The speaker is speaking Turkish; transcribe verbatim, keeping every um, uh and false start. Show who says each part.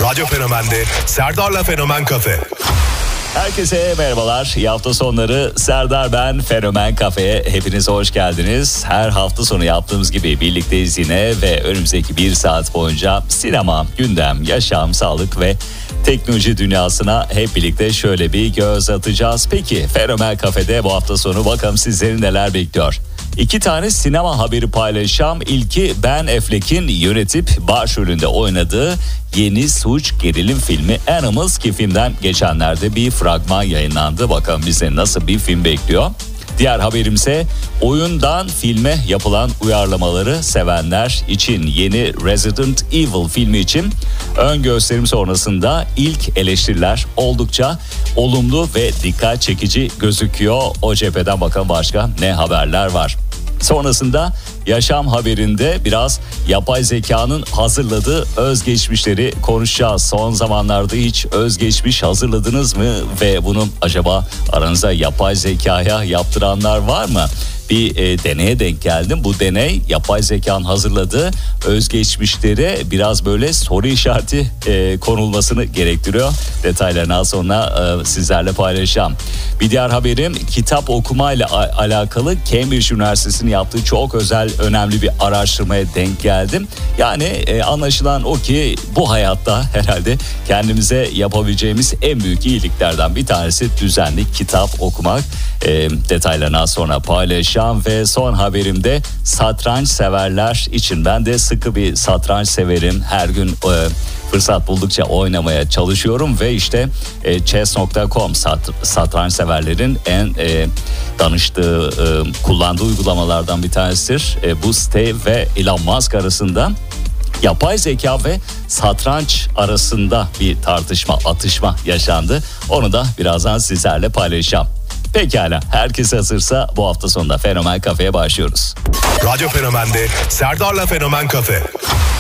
Speaker 1: Radyo Fenomen'de Serdar'la Fenomen Kafe.
Speaker 2: Herkese merhabalar. İyi hafta sonları. Serdar ben. Fenomen Kafe'ye hepiniz hoş geldiniz. Her hafta sonu yaptığımız gibi birlikteyiz yine ve önümüzdeki bir saat boyunca sinema, gündem, yaşam, sağlık ve teknoloji dünyasına hep birlikte şöyle bir göz atacağız. Peki Fenomen Kafe'de bu hafta sonu bakalım sizleri neler bekliyor? İki tane sinema haberi paylaşacağım. İlki Ben Affleck'in yönetip başrolünde oynadığı yeni suç gerilim filmi Animals, ki filmden geçenlerde bir fragman yayınlandı. Bakalım bize nasıl bir film bekliyor. Diğer haberimse oyundan filme yapılan uyarlamaları sevenler için yeni Resident Evil filmi için ön gösterim sonrasında ilk eleştiriler oldukça olumlu ve dikkat çekici gözüküyor. O cepheden bakalım başka ne haberler var. Sonrasında yaşam haberinde biraz yapay zekanın hazırladığı özgeçmişleri konuşacağız. Son zamanlarda hiç özgeçmiş hazırladınız mı ve bunu acaba aranızda yapay zekaya yaptıranlar var mı? Bir e, deneye denk geldim. Bu deney yapay zekanın hazırladığı özgeçmişlere biraz böyle soru işareti e, konulmasını gerektiriyor. Detaylarını az sonra e, sizlerle paylaşacağım. Bir diğer haberim kitap okumayla a- alakalı Cambridge Üniversitesi'nin yaptığı çok özel, önemli bir araştırmaya denk geldim. Yani e, anlaşılan o ki bu hayatta herhalde kendimize yapabileceğimiz en büyük iyiliklerden bir tanesi düzenli kitap okumak. E, detaylarını az sonra paylaşacağım. Ve son haberimde satranç severler için, ben de sıkı bir satranç severim. Her gün e, fırsat buldukça oynamaya çalışıyorum ve işte e, chess nokta com sat, satranç severlerin en e, danıştığı, e, kullandığı uygulamalardan bir tanesidir. E, bu site ve Elon Musk arasında yapay zeka ve satranç arasında bir tartışma, atışma yaşandı. Onu da birazdan sizlerle paylaşacağım. Pekala, herkes hazırsa bu hafta sonunda Fenomen Kafe'ye başlıyoruz.
Speaker 1: Radyo Fenomen'de Serdar'la Fenomen Kafe.